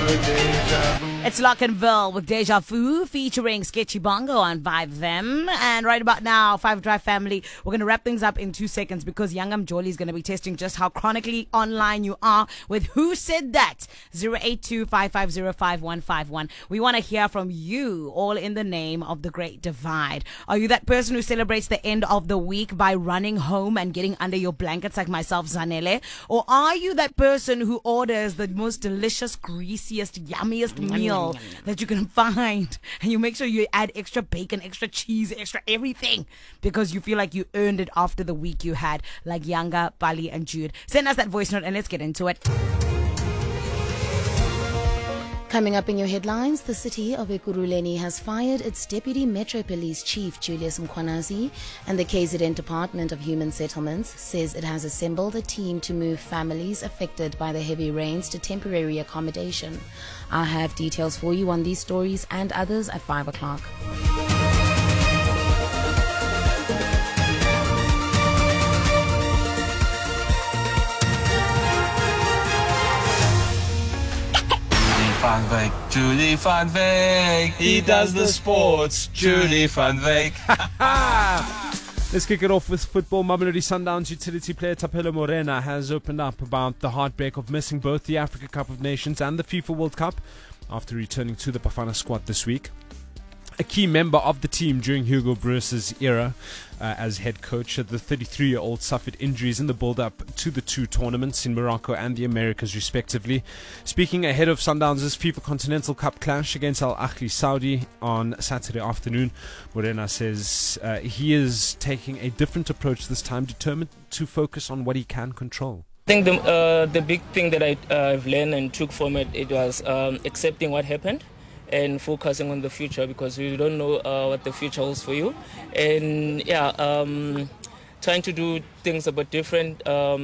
It's Lockenville with Deja Vu featuring Sketchy Bongo on Vibe Them. And right about now, Five Drive family, we're going to wrap things up in 2 seconds because Youngam Jolly is going to be testing just how chronically online you are with Who Said That? 082-550-5151. We want to hear from you, all in the name of the Great Divide. Are you that person who celebrates the end of the week by running home and getting under your blankets like myself, Zanele? Or are you that person who orders the most delicious, greasiest, yummiest meal that you can find, and you make sure you add extra bacon, extra cheese, extra everything because you feel like you earned it after the week you had, like Yanga, Bali, and Jude? Send us that voice note and let's get into it. Coming up in your headlines, the city of Ekurhuleni has fired its Deputy Metro Police Chief, Julius Mkhwanazi, and the KZN Department of Human Settlements says it has assembled a team to move families affected by the heavy rains to temporary accommodation. I'll have details for you on these stories and others at 5 o'clock. Van Wyk, Julie Van Wyk, he does the sports, Julie Van Wyk. Let's kick it off with football. Mamelodi Sundowns utility player Tapelo Morena has opened up about the heartbreak of missing both the Africa Cup of Nations and the FIFA World Cup after returning to the Bafana squad this week. A key member of the team during Hugo Broos's era as head coach, the 33-year-old suffered injuries in the build-up to the two tournaments in Morocco and the Americas respectively. Speaking ahead of Sundowns' FIFA Continental Cup clash against Al Ahly Saudi on Saturday afternoon, Morena says he is taking a different approach this time, determined to focus on what he can control. I think the big thing that I've learned and took from it was accepting what happened and focusing on the future, because we don't know what the future holds for you. And trying to do things a bit different,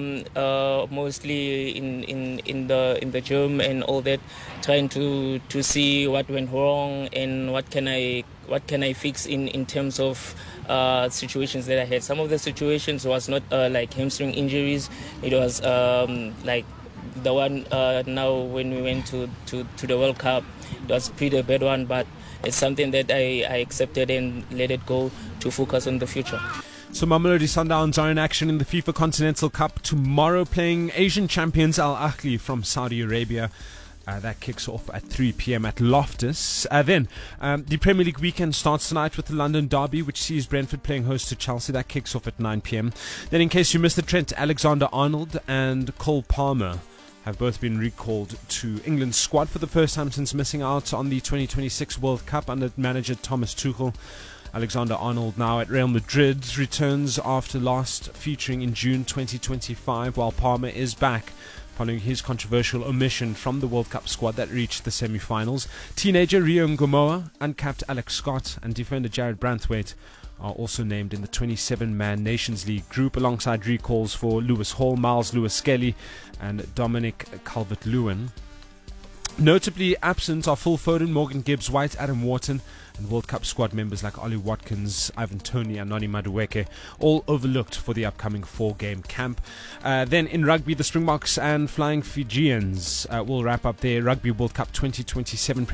mostly in the gym and all that, trying to see what went wrong and what can I fix in terms of situations that I had. Some of the situations was not like hamstring injuries. It was like the one now when we went to the World Cup. It was pretty bad one, but it's something that I accepted and let it go to focus on the future. So Mamelodi Sundowns are in action in the FIFA Continental Cup tomorrow, playing Asian champions Al Ahly from Saudi Arabia. That kicks off at 3 p.m. at Loftus. Then the Premier League weekend starts tonight with the London Derby, which sees Brentford playing host to Chelsea. That kicks off at 9 p.m. Then, in case you missed it, Trent Alexander-Arnold and Cole Palmer have both been recalled to England's squad for the first time since missing out on the 2026 World Cup under manager Thomas Tuchel. Alexander-Arnold, now at Real Madrid, returns after last featuring in June 2025, while Palmer is back following his controversial omission from the World Cup squad that reached the semi-finals. Teenager Rio Ngomoa, uncapped Alex Scott, and defender Jared Branthwaite are also named in the 27-man Nations League group, alongside recalls for Lewis Hall, Miles Lewis-Skelly and Dominic Calvert-Lewin. Notably absent are Phil Foden, Morgan Gibbs-White, Adam Wharton, and World Cup squad members like Ollie Watkins, Ivan Toney and Noni Madueke, all overlooked for the upcoming 4-game camp. Then in rugby, the Springboks and Flying Fijians will wrap up their Rugby World Cup 2027